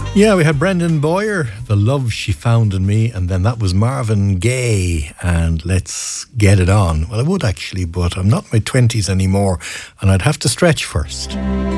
Yeah, we had Brendan Boyer, The Love She Found in Me, and then that was Marvin Gaye, and Let's Get It On. Well, I would actually, but I'm not in my 20s anymore, and I'd have to stretch first.